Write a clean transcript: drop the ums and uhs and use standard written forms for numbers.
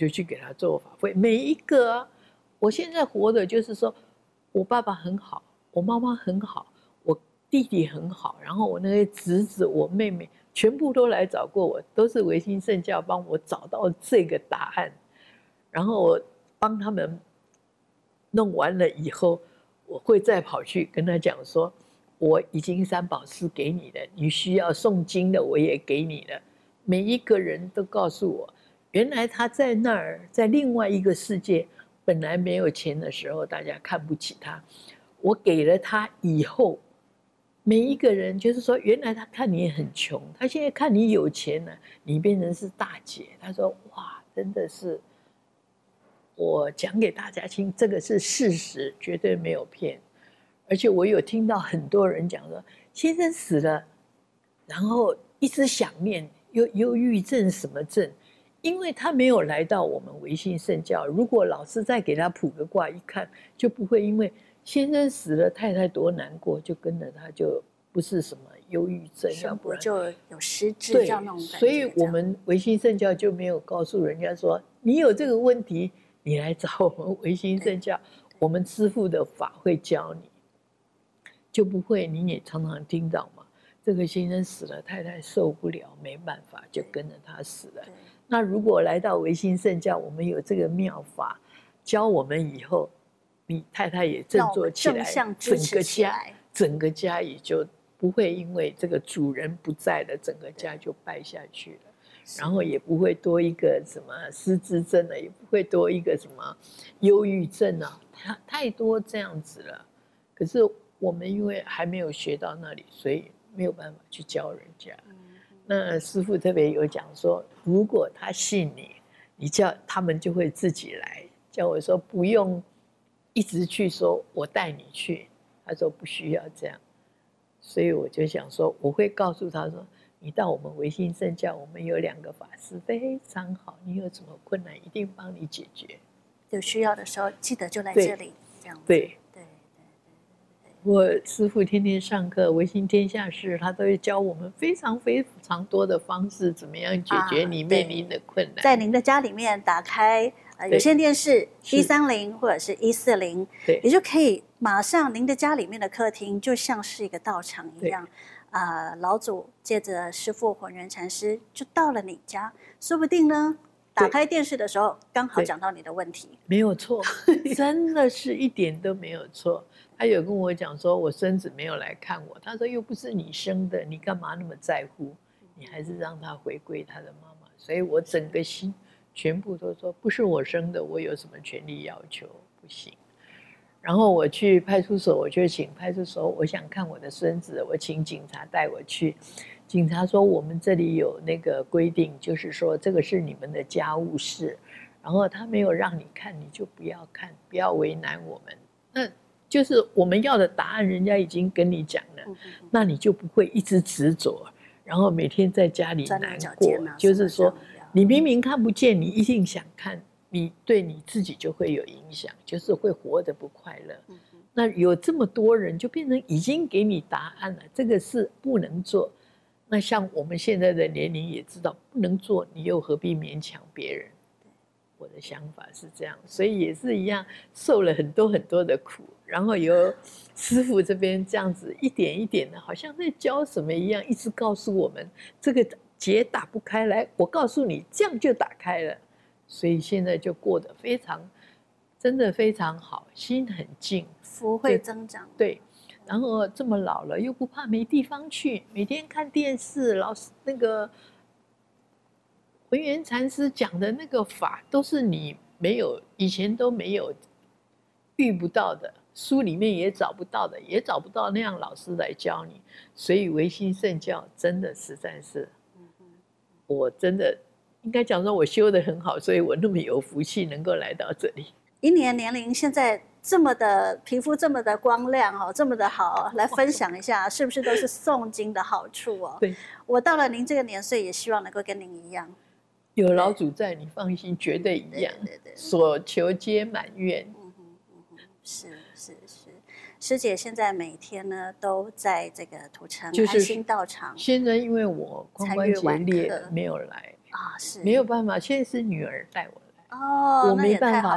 就去给他做法会。每一个啊，我现在活的就是说，我爸爸很好，我妈妈很好，我弟弟很好，然后我那些侄子、我妹妹全部都来找过我，都是维新圣教帮我找到这个答案，然后我帮他们弄完了以后，我会再跑去跟他讲说，我已经三宝师给你了，你需要诵经的我也给你了。每一个人都告诉我，原来他在那儿，在另外一个世界，本来没有钱的时候，大家看不起他。我给了他以后，每一个人就是说，原来他看你很穷，他现在看你有钱了，你变成是大姐。他说：“哇，真的是，我讲给大家听，这个是事实，绝对没有骗。而且我有听到很多人讲说，先生死了，然后一直想念，忧郁症什么症，因为他没有来到我们维新圣教。如果老师再给他卜个卦，一看就不会因为先生死了，太太多难过，就跟着他就不是什么忧郁症， 生活就有失智对， 这样那种感觉。 所以我们维新圣教就没有告诉人家说，你有这个问题，你来找我们维新圣教，我们师父的法会教你，就不会。你也常常听到嘛，这个先生死了，太太受不了，没办法，就跟着他死了。那如果来到维新圣教，我们有这个妙法教我们以后，你太太也振作起来，整个家也就不会因为这个主人不在了，整个家就败下去了。然后也不会多一个什么失智症了，也不会多一个什么忧郁症啊，太多这样子了。可是我们因为还没有学到那里，所以没有办法去教人家。那师父特别有讲说，如果他信你，你叫他们就会自己来。叫我说不用一直去说我带你去，他说不需要这样。所以我就想说，我会告诉他说，你到我们维新圣教，我们有2个法师非常好，你有什么困难一定帮你解决。 有需要的时候记得就来这里，这样子。 对。我师父天天上课，维新天下事，他都会教我们非常非常多的方式，怎么样解决你面临的困难。 在您的家里面打开有线电视130或者是140，也就可以马上您的家里面的客厅就像是一个道场一样。老祖借着师父浑然禅师就到了你家，说不定呢，打开电视的时候刚好讲到你的问题。 没有错，真的是一点都没有错。他有跟我讲说，我孙子没有来看我，他说又不是你生的，你干嘛那么在乎？你还是让他回归他的妈妈。所以我整个心全部都说，不是我生的，我有什么权利要求？不行。然后我去派出所，我就请派出所，我想看我的孙子，我请警察带我去。警察说我们这里有那个规定，就是说这个是你们的家务事，然后他没有让你看，你就不要看，不要为难我们。那就是我们要的答案，人家已经跟你讲了，那你就不会一直执着，然后每天在家里难过。就是说，你明明看不见，你一定想看，你对你自己就会有影响，就是会活得不快乐。那有这么多人，就变成已经给你答案了，这个是不能做。那像我们现在的年龄也知道不能做，你又何必勉强别人？我的想法是这样，所以也是一样，受了很多很多的苦，然后由师父这边这样子一点一点的，好像在教什么一样，一直告诉我们这个结打不开来，我告诉你这样就打开了，所以现在就过得非常，真的非常好，心很静， 福会增长。 对，然后这么老了又不怕没地方去，每天看电视，老师那个浑然禅师讲的那个法，都是你没有以前都没有遇不到的，书里面也找不到的，也找不到那样老师来教你。所以维新圣教真的实在是，我真的应该讲说，我修得很好，所以我那么有福气能够来到这里。 以你的年龄现在这么的皮肤这么的光亮哦，这么的好，来分享一下，是不是都是诵经的好处哦？ 对， 我到了您这个年岁，也希望能够跟您一样。 有老祖在，你放心，绝对一样。对，所求皆满愿。 是。师姐现在每天呢都在这个土城安心道场。 现在因为我髋关节裂没有来啊，是没有办法。现在是女儿带我来哦， 我没办法